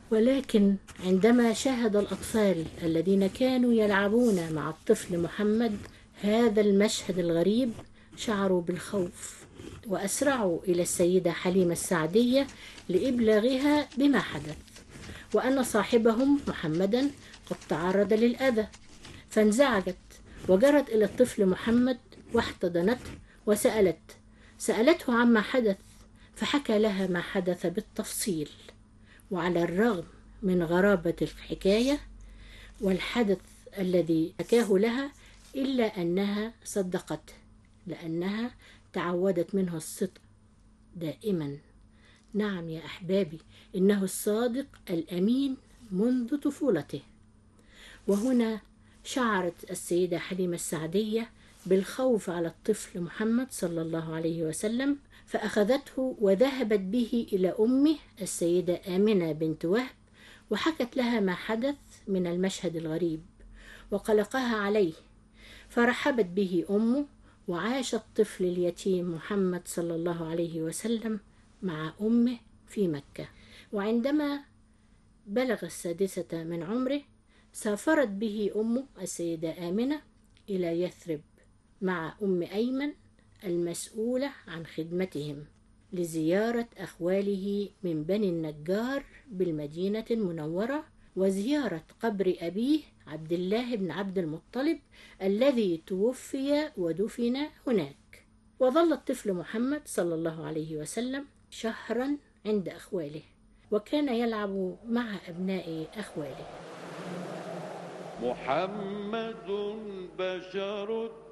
ولكن عندما شاهد الأطفال الذين كانوا يلعبون مع الطفل محمد هذا المشهد الغريب شعروا بالخوف، وأسرعوا إلى السيدة حليمة السعدية لإبلاغها بما حدث، وأن صاحبهم محمدا قد تعرض للأذى. فانزعجت وجرت إلى الطفل محمد واحتضنته سألته عما حدث، فحكى لها ما حدث بالتفصيل. وعلى الرغم من غرابة الحكاية والحدث الذي حكاه لها إلا أنها صدقته، لأنها تعودت منه الصدق دائما. نعم يا أحبابي، إنه الصادق الأمين منذ طفولته. وهنا شعرت السيدة حليمة السعدية بالخوف على الطفل محمد صلى الله عليه وسلم، فأخذته وذهبت به إلى أمه السيدة آمنة بنت وهب، وحكت لها ما حدث من المشهد الغريب وقلقها عليه. فرحبت به أمه، وعاش الطفل اليتيم محمد صلى الله عليه وسلم مع أمه في مكة. وعندما بلغ 6 من عمره سافرت به أمه السيدة آمنة إلى يثرب مع أم أيمن المسؤولة عن خدمتهم لزيارة أخواله من بني النجار بالمدينة المنورة، وزيارة قبر أبيه عبد الله بن عبد المطلب الذي توفي ودفن هناك. وظل الطفل محمد صلى الله عليه وسلم شهرا عند أخواله، وكان يلعب مع أبناء أخواله. محمد بشر